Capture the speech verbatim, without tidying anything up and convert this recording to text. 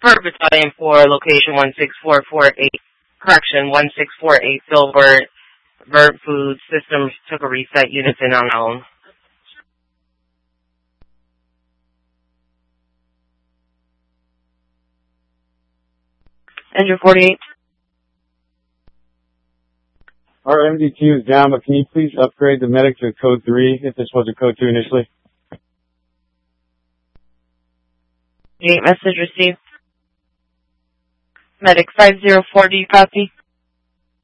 for Battalion four, location one six four four eight, correction, one six four eight, Filbert, Vert Food Systems took a reset, units in unknown. Engine forty-eight. Our M D Q is down, but can you please upgrade the medic to code three if this was a code two initially? Eight, message received. Medic five zero four, do you copy?